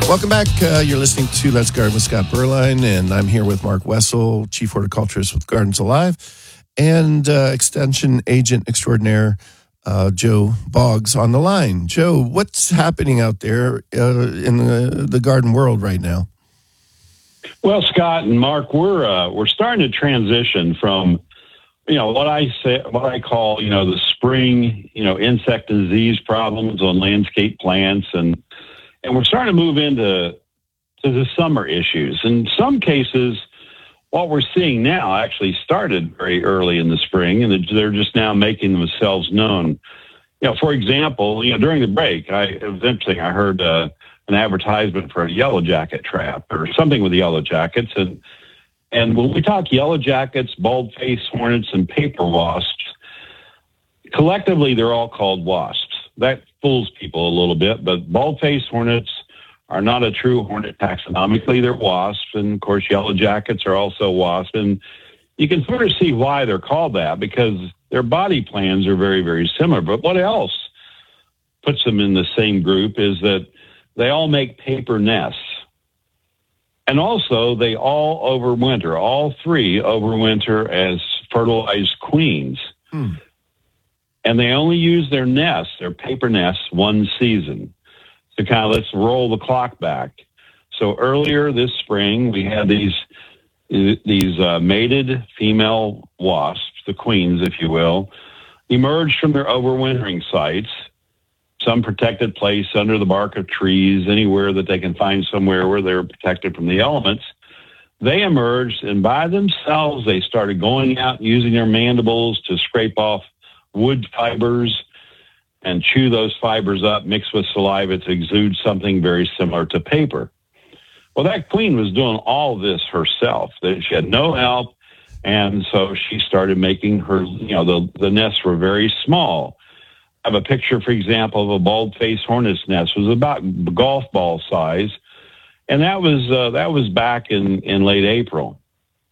Welcome back. You're listening to Let's Garden with Scott Berline, and I'm here with Mark Wessel, Chief Horticulturist with Gardens Alive, and Extension Agent Extraordinaire Joe Boggs on the line. Joe, what's happening out there in the garden world right now? Well, Scott and Mark, we're starting to transition from what I call the spring insect and disease problems on landscape plants, and we're starting to move into the summer issues. In some cases, what we're seeing now actually started very early in the spring, and they're just now making themselves known. For example, during the break, it was interesting. I heard an advertisement for a yellow jacket trap or something with the yellow jackets, and when we talk yellow jackets, bald-faced hornets, and paper wasps, collectively they're all called wasps. That fools people a little bit, but bald-faced hornets are not a true hornet taxonomically. They're wasps, and of course yellow jackets are also wasps. And you can sort of see why they're called that, because their body plans are very, very similar. But what else puts them in the same group is that they all make paper nests. And also they all overwinter. All three overwinter as fertilized queens. And they only use their nests, their paper nests, one season. So kind of let's roll the clock back. So earlier this spring, we had these mated female wasps, the queens, if you will, emerged from their overwintering sites, some protected place under the bark of trees, anywhere that they can find somewhere where they're protected from the elements. They emerged, and by themselves, they started going out and using their mandibles to scrape off wood fibers and chew those fibers up, mixed with saliva to exude something very similar to paper. Well, that queen was doing all of this herself. She had no help, and so she started making her, the nests were very small. I have a picture, for example, of a bald-faced hornet's nest. It was about golf ball size, and that was back in late April.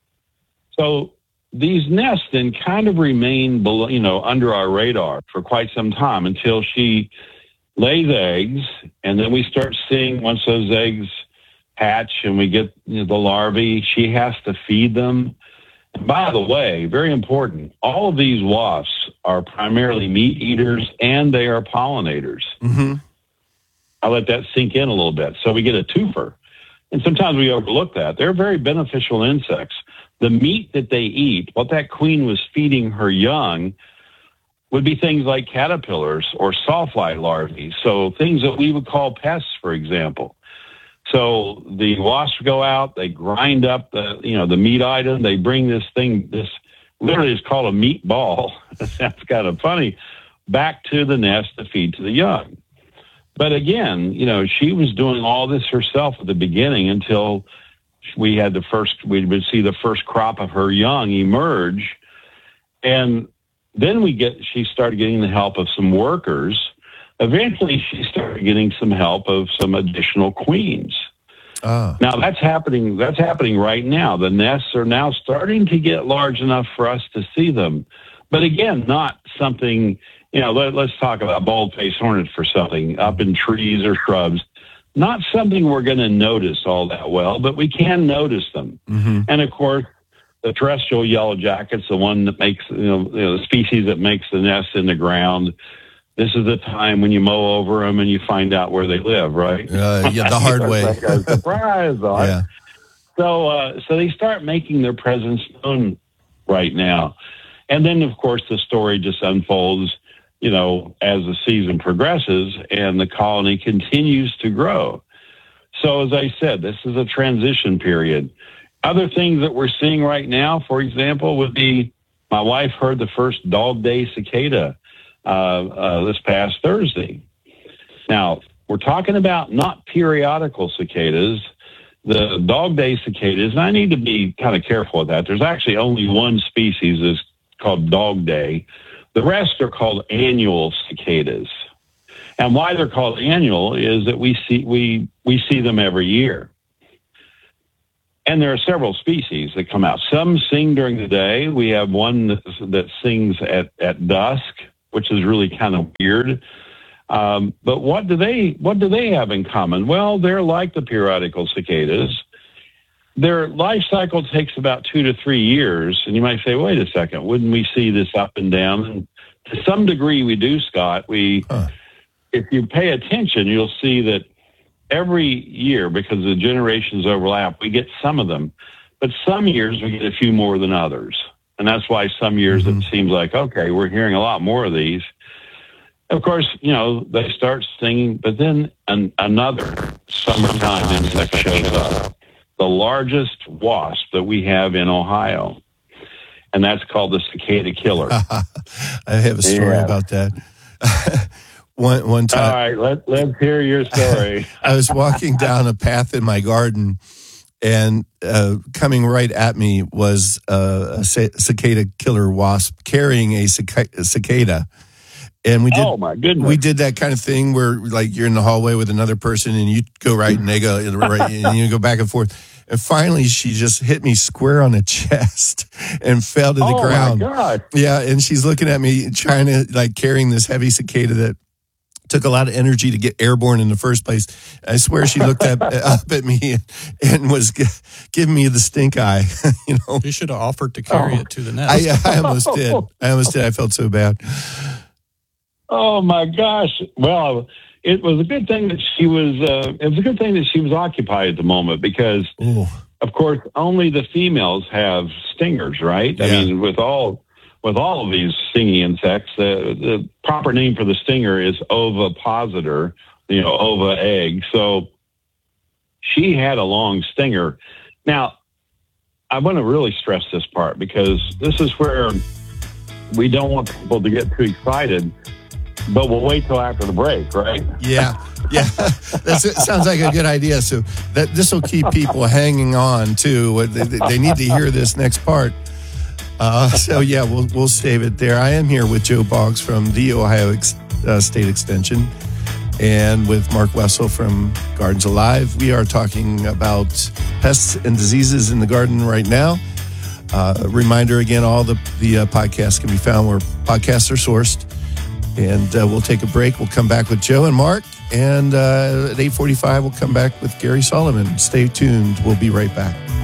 So these nests then kind of remain below, under our radar for quite some time until she lays eggs, and then we start seeing, once those eggs hatch and we get the larvae, she has to feed them. And by the way, very important, all of these wasps are primarily meat eaters and they are pollinators. Mm-hmm. I'll let that sink in a little bit. So we get a twofer. And sometimes we overlook that. They're very beneficial insects. The meat that they eat, what that queen was feeding her young, would be things like caterpillars or sawfly larvae. So things that we would call pests, for example. So the wasps go out, they grind up the meat item, they bring this literally is called a meat ball. That sounds kind of funny, back to the nest to feed to the young. But again, she was doing all this herself at the beginning until we would see the first crop of her young emerge. And then she started getting the help of some workers. Eventually she started getting some help of some additional queens. Now that's happening right now. The nests are now starting to get large enough for us to see them. But again, not something, let's talk about bald-faced hornet for something up in trees or shrubs. Not something we're going to notice all that well, but we can notice them. Mm-hmm. And of course, the terrestrial yellow jacket's the one that makes, the species that makes the nest in the ground. This is the time when you mow over them and you find out where they live, right? Yeah, the hard way. Like a surprise. Yeah. So they start making their presence known right now. And then, of course, the story just unfolds, as the season progresses and the colony continues to grow. So as I said, this is a transition period. Other things that we're seeing right now, for example, would be my wife heard the first dog day cicada this past Thursday. Now, we're talking about not periodical cicadas, the dog day cicadas, and I need to be kind of careful with that. There's actually only one species that's called dog day. The rest are called annual cicadas. And why they're called annual is that we see them every year. And there are several species that come out. Some sing during the day. We have one that sings at dusk, which is really kind of weird. But what do they have in common? Well, they're like the periodical cicadas. Their life cycle takes about 2 to 3 years. And you might say, wait a second, wouldn't we see this up and down? And to some degree we do, Scott. If you pay attention, you'll see that every year, because the generations overlap, we get some of them. But some years we get a few more than others. And that's why some years it seems like, okay, we're hearing a lot more of these. Of course, they start stinging, but then another summertime insect shows up. The largest wasp that we have in Ohio. And that's called the cicada killer. I have a story about that. One time. All right, let's hear your story. I was walking down a path in my garden, and coming right at me was a cicada killer wasp carrying a cicada. And oh my goodness, we did that kind of thing where, like, you're in the hallway with another person, and you go right, and they go right, and you go back and forth. And finally, she just hit me square on the chest and fell to the ground. Oh my God! Yeah, and she's looking at me, trying to, like, carrying this heavy cicada that took a lot of energy to get airborne in the first place. I swear she looked up at me and was giving me the stink eye. You should have offered to carry it to the nest. I almost did. I felt so bad. Oh my gosh! Well, it was a good thing that she was. It was a good thing that she was occupied at the moment because, of course, only the females have stingers, right? Yeah. I mean, with all of these stinging insects, the proper name for the stinger is ovipositor. Ova egg. So she had a long stinger. Now, I want to really stress this part because this is where we don't want people to get too excited. But we'll wait till after the break, right? Yeah. That sounds like a good idea. So this will keep people hanging on too. They need to hear this next part. So yeah, we'll save it there. I am here with Joe Boggs from the Ohio State Extension, and with Mark Wessel from Gardens Alive. We are talking about pests and diseases in the garden right now. Reminder again, all the podcasts can be found where podcasts are sourced. And we'll take a break. We'll come back with Joe and Mark. And at 8:45, we'll come back with Gary Solomon. Stay tuned. We'll be right back.